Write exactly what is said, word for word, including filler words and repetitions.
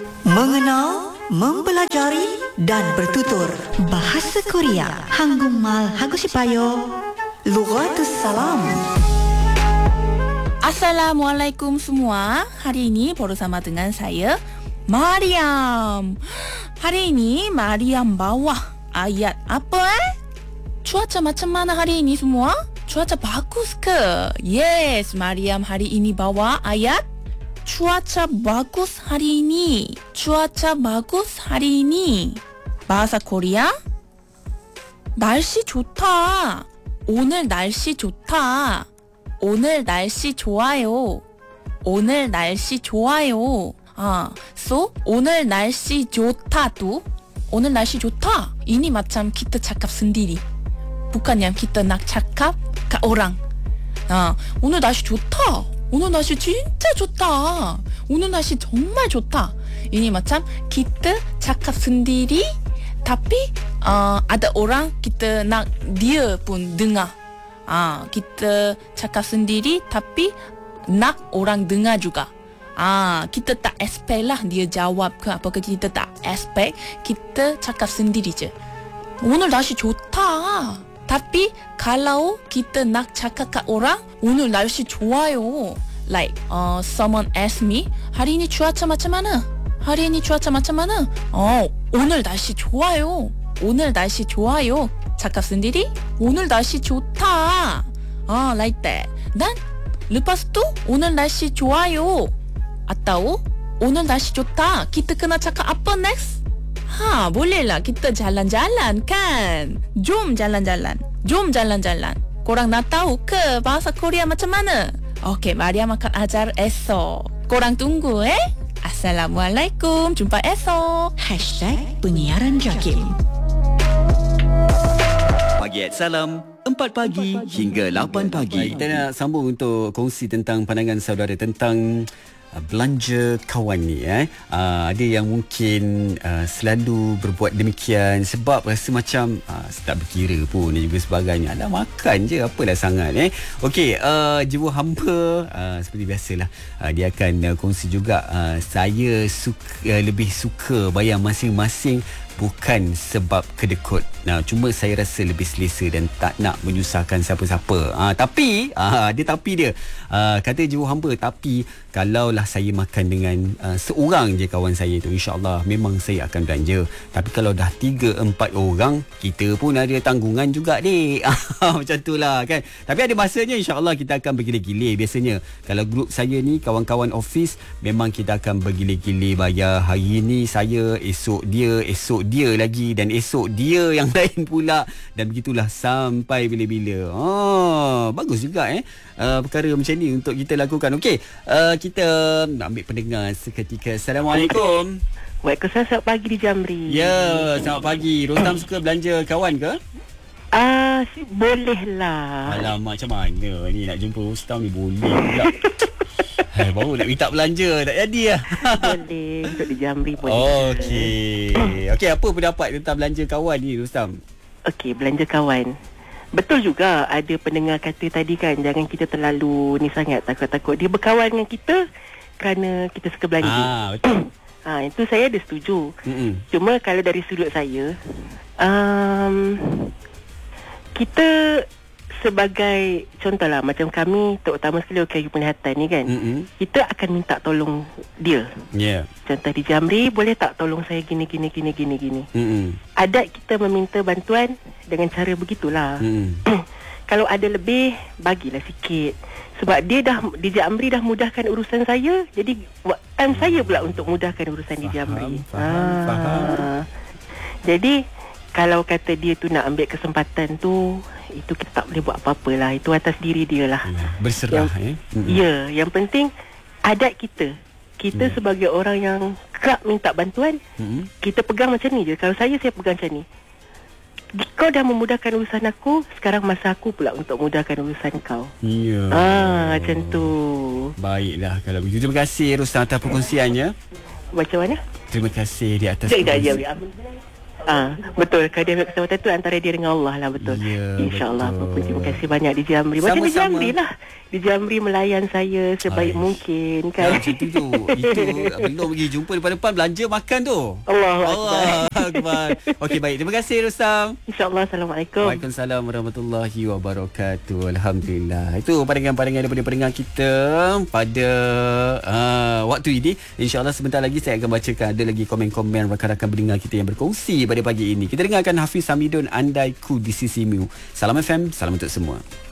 Mengenal, mempelajari dan bertutur bahasa Korea. Hanggungmal Hagusipayo, Lughatus Salam. Assalamualaikum semua. Hari ini bersama dengan saya Mariam. Hari ini Mariam bawa ayat apa eh? Cuaca macam mana hari ini semua? Cuaca bagus ke? Yes, Mariam hari ini bawa ayat cuaca bagus hari ini. Cuaca bagus hari ini. bahasa Korea? 날씨 좋다. 오늘 날씨 좋다. 오늘 날씨 좋아요. 오늘 날씨 좋아요. 아, so 오늘 날씨 좋다도 오늘 날씨 좋다. Ini macam kita cakap sendiri. Bukan yang kita nak cakap ke orang. 아, 오늘 날씨 좋다. 오늘 날씨 진짜 좋다. 오늘 날씨 정말 좋다. Ini macam kita cakap sendiri tapi uh, ada orang kita nak dia pun dengar. Ah, kita cakap sendiri tapi nak orang dengar juga. Ah, kita tak expect lah dia jawab ke apa ke, kita tak expect, kita cakap sendiri je. 오늘 날씨 좋다. Tapi kalau kita nak cakap kat orang, 오늘 날씨 좋아요. Like uh, someone ask me, hari ini cuaca macam mana? hari ini cuaca macam mana? Oh, 오늘 날씨 좋아요. 오늘 날씨 좋아요. cakap sendiri, 오늘 날씨 좋다. Ah, like that. Dan lepas tu, 오늘 날씨 좋아요. Atau 오늘 날씨 좋다. Kita kena cakap apa next? Ha, bolehlah kita jalan-jalan kan? Jom jalan-jalan. Jom jalan-jalan. Korang nak tahu ke bahasa Korea macam mana? Okey, Mariam akan ajar esok. Korang tunggu eh. Assalamualaikum. Jumpa esok. Hashtag Penyiaran Jakim. Pagi at Salam, empat pagi hingga lapan pagi. Kita nak sambung untuk kongsi tentang pandangan saudara tentang uh, belanja kawan ni. Eh. Uh, ada yang mungkin uh, selalu berbuat demikian sebab rasa macam uh, tak berkira pun dan juga sebagainya. Alah, makan je, apalah sangat. Eh. Okey, uh, jiwa hamba uh, seperti biasalah. Uh, dia akan uh, kongsi juga. Uh, saya suka, uh, lebih suka bayar masing-masing bukan sebab kedekut. Nah, cuma saya rasa lebih selesa dan tak nak menyusahkan siapa-siapa. Ah, tapi, ah, dia tapi dia. Ah, kata jiwa hamba, tapi kalaulah saya makan dengan uh, seorang je kawan saya tu, insya-Allah memang saya akan belanja. Tapi kalau dah tiga empat orang, kita pun ada tanggungan juga dek. Macam itulah kan. Tapi ada masanya insya-Allah kita akan bergilir-gilir. Biasanya kalau grup saya ni kawan-kawan office, memang kita akan bergilir-gilir bayar. Hari ni saya, esok dia, esok dia lagi dan esok dia yang lain pula, dan begitulah sampai bila-bila. Oh, bagus juga eh uh, perkara macam ni untuk kita lakukan. Okey, uh, kita ambil pendengar seketika. Assalamualaikum. Waalaikumsalam. Selamat pagi di Jamri. Ya, selamat pagi. Rostam suka belanja kawan ke? Ah, uh, boleh lah. Alamak, macam mana ni nak jumpa Rostam ni, boleh pula. Hai, baru nak minta belanja tak jadi lah. Boleh, untuk di Jamri boleh. Okey. Okey, apa pendapat tentang belanja kawan ni, Rustam? Okey, belanja kawan. Betul juga ada pendengar kata tadi kan, jangan kita terlalu ni sangat, takut-takut dia berkawan dengan kita kerana kita suka belanja. Ah, betul. Ah, itu saya ada setuju. Mm-mm. Cuma kalau dari sudut saya, um, kita sebagai contohlah macam kami, terutama sekali O K U Penglihatan ni kan, mm-hmm. kita akan minta tolong dia. Yeah. Contoh di Jamri, boleh tak tolong saya gini gini gini gini gini. Mm-hmm. Adat kita meminta bantuan dengan cara begitulah. Mm-hmm. Kalau ada lebih, bagilah sikit. Sebab dia dah di Jamri dah mudahkan urusan saya, jadi time mm. saya pula untuk mudahkan urusan faham, di Jamri. Faham, ah. faham. Jadi kalau kata dia tu nak ambil kesempatan tu, itu kita tak boleh buat apa-apa lah. Itu atas diri dia lah. Ya, berserah yang, eh. Mm-hmm. Ya, yang penting adat kita. Kita mm. sebagai orang yang kerap minta bantuan, mm-hmm. kita pegang macam ni je. Kalau saya, saya pegang macam ni. Kau dah memudahkan urusan aku, sekarang masa aku pula untuk mudahkan urusan kau. Ya. Ah, macam tu. Baiklah kalau begitu. Terima kasih Rustam atas perkongsiannya. Macam mana? Terima kasih di atas perkongsian. Ah, betul. Kalau dia ambil kesempatan tu antara dia dengan Allah lah, betul. Ya, InsyaAllah. betul. Terima kasih banyak di Jamri. Macam di Sama-sama. Jamri lah. Di Jamri melayan saya sebaik Aish. mungkin Ya, kan. macam tu tu. Itu belum pergi jumpa depan-depan belanja makan tu. Allahu Akbar. Allah Akbar. Okey, baik. Terima kasih Rustam. InsyaAllah. Assalamualaikum. Waalaikumsalam warahmatullahi wabarakatuh. Alhamdulillah. Itu pandangan-pandangan daripada pendengar kita pada uh, waktu ini. InsyaAllah sebentar lagi saya akan bacakan ada lagi komen-komen rakan-rakan pendengar kita yang berkongsi pada pagi ini. Kita dengarkan Hafiz Hamidun, Andaiku di Sisimu. Salam F M, salam untuk semua.